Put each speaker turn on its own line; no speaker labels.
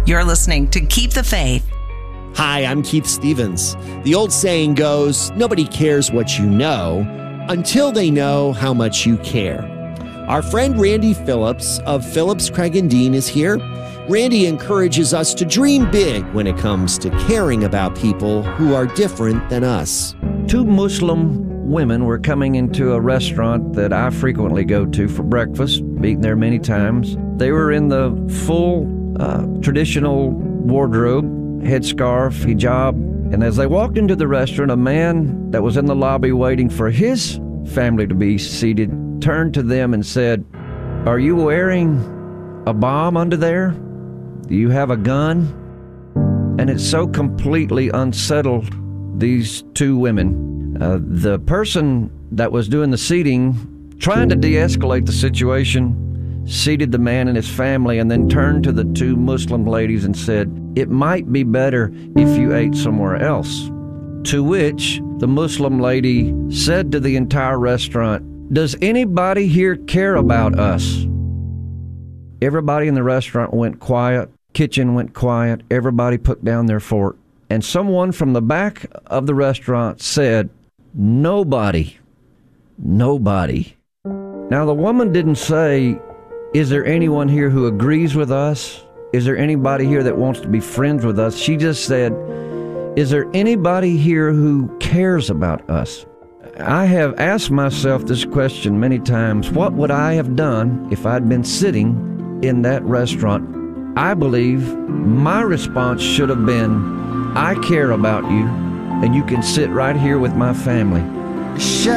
You're listening to Keep the Faith.
Hi, I'm Keith Stevens. The old saying goes, nobody cares what you know until they know how much you care. Our friend Randy Phillips of Phillips, Craig & Dean is here. Randy encourages us to dream big when it comes to caring about people who are different than us.
Two Muslim women were coming into a restaurant that I frequently go to for breakfast, eaten there many times. They were in the full traditional wardrobe, headscarf, hijab, and as they walked into the restaurant, a man that was in the lobby waiting for his family to be seated turned to them and said, "Are you wearing a bomb under there? Do you have a gun?" And it so completely unsettled these two women. The person that was doing the seating, trying to de-escalate the situation, seated the man and his family and then turned to the two Muslim ladies and said, "It might be better if you ate somewhere else." To which the Muslim lady said to the entire restaurant, "Does anybody here care about us?" Everybody in the restaurant went quiet. Kitchen went quiet. Everybody put down their fork. And someone from the back of the restaurant said, "Nobody. Nobody." Now, the woman didn't say, "Is there anyone here who agrees with us? Is there anybody here that wants to be friends with us?" She just said, "Is there anybody here who cares about us?" I have asked myself this question many times. What would I have done if I'd been sitting in that restaurant? I believe my response should have been, "I care about you, and you can sit right here with my family."